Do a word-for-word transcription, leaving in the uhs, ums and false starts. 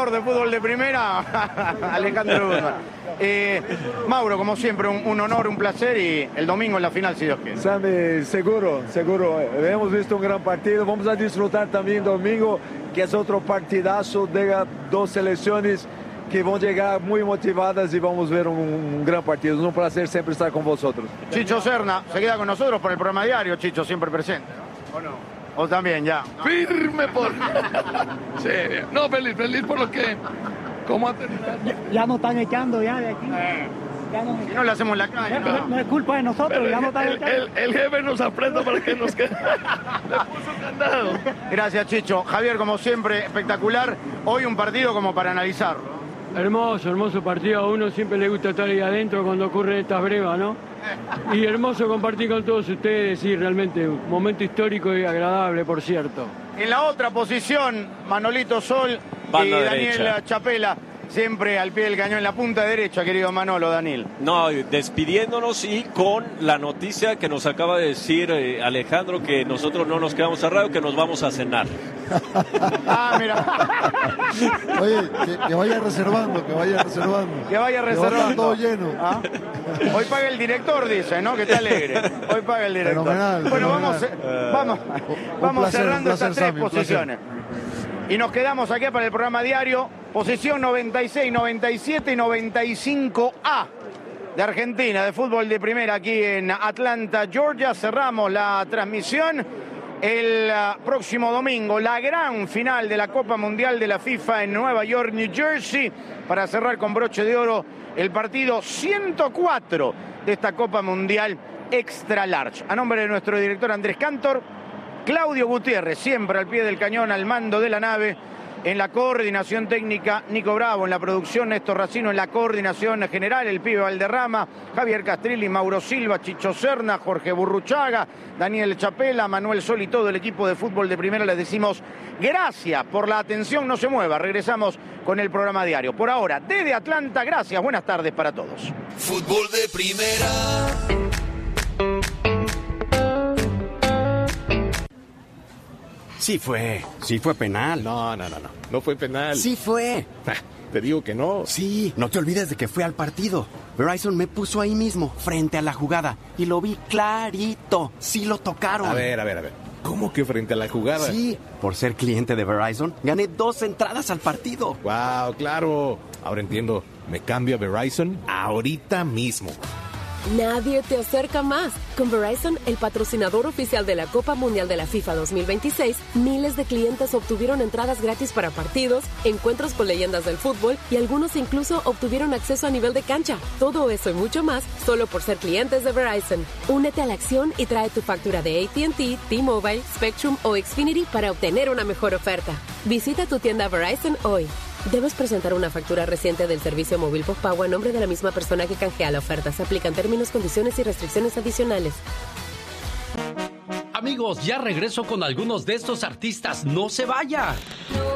honor de Fútbol de Primera, Alejandro Guzmán. Eh, Mauro, como siempre, un, un honor, un placer, y el domingo en la final, si Dios quiere. Sammy, seguro, seguro. Hemos visto un gran partido. Vamos a disfrutar también domingo, que es otro partidazo de dos selecciones que van a llegar muy motivadas y vamos a ver un, un gran partido. Es un placer siempre estar con vosotros. Chicho Serna se queda con nosotros por el programa diario. Chicho, siempre presente, ¿no? ¿O no? O también, ya. ¿No? Firme por... Sí, no, feliz, feliz por lo que... ¿Cómo ha terminado? Ya, ya nos están echando ya de aquí. Eh. Ya nos Y no le hacemos la calle. no, ¿no? no es culpa de nosotros, Pero ya el, nos están el, echando. el, el jefe nos aprieta para que nos quede. Le puso candado. Gracias, Chicho. Javier, como siempre, espectacular. Hoy un partido como para analizarlo. Hermoso, hermoso partido. A uno siempre le gusta estar ahí adentro cuando ocurren estas brevas, ¿no? Y hermoso compartir con todos ustedes, sí, realmente, un momento histórico y agradable, por cierto. En la otra posición, Manolito Sol Banda y Daniel derecha. Chapela, siempre al pie del cañón, en la punta derecha, querido Manolo, Daniel. No, despidiéndonos y con la noticia que nos acaba de decir eh, Alejandro, que nosotros no nos quedamos a radio, que nos vamos a cenar. Ah, mira. Oye, que, que vaya reservando, que vaya reservando. Que vaya Que va a estar reservando. todo lleno. ¿Ah? Hoy paga el director, dice, ¿no? Que está alegre. Hoy paga el director. Fenomenal, bueno, fenomenal. vamos, eh, vamos, Un vamos placer, cerrando un placer, estas tres Sammy, un placer. posiciones. Y nos quedamos aquí para el programa diario. Posición noventa y seis, noventa y siete y noventa y cinco A de Argentina, de fútbol de primera, aquí en Atlanta, Georgia. Cerramos la transmisión. El uh, próximo domingo, la gran final de la Copa Mundial de la FIFA en Nueva York, New Jersey, para cerrar con broche de oro el partido ciento cuatro de esta Copa Mundial Extra Large. A nombre de nuestro director Andrés Cantor, Claudio Gutiérrez, siempre al pie del cañón, al mando de la nave. En la coordinación técnica, Nico Bravo. En la producción, Néstor Racino. En la coordinación general, el pibe Valderrama, Javier Castrilli, Mauro Silva, Chicho Serna, Jorge Burruchaga, Daniel Chapela, Manuel Sol y todo el equipo de fútbol de primera. Les decimos gracias por la atención. No se mueva. Regresamos con el programa diario. Por ahora, desde Atlanta, gracias. Buenas tardes para todos. Fútbol de primera. Sí fue, sí fue penal. No, no, no, no, no fue penal. Sí fue. Ah, te digo que no. Sí, no te olvides de que fue al partido. Verizon me puso ahí mismo, frente a la jugada, y lo vi clarito. Sí lo tocaron. A ver, a ver, a ver. ¿Cómo que frente a la jugada? Sí, por ser cliente de Verizon, gané dos entradas al partido. Wow, claro. Ahora entiendo. Me cambio a Verizon ahorita mismo. Nadie te acerca más. Con Verizon, el patrocinador oficial de la Copa Mundial de la FIFA dos mil veintiséis, miles de clientes obtuvieron entradas gratis para partidos, encuentros con leyendas del fútbol y algunos incluso obtuvieron acceso a nivel de cancha. Todo eso y mucho más solo por ser clientes de Verizon. Únete a la acción y trae tu factura de A T and T, T-Mobile, Spectrum o Xfinity para obtener una mejor oferta. Visita tu tienda Verizon hoy. Debes presentar una factura reciente del servicio móvil postpago a nombre de la misma persona que canjea la oferta. Se aplican términos, condiciones y restricciones adicionales. Amigos, ya regreso con algunos de estos artistas. ¡No se vaya!